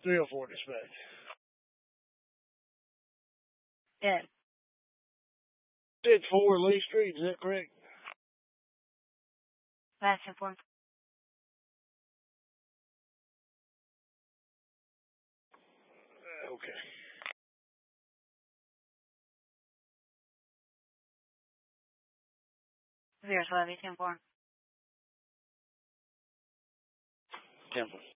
304 dispatch. Dead. Said 4 Lee Street, is that correct? Last report. Okay. 012, 10-4. 10-4.